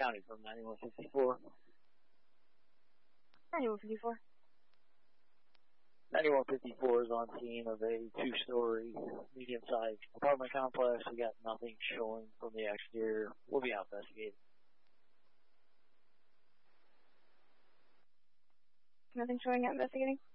County from 9154. 9154. 9154 is on scene of a two-story, medium-sized apartment complex. We got nothing showing from the exterior. We'll be out investigating. Nothing showing out investigating?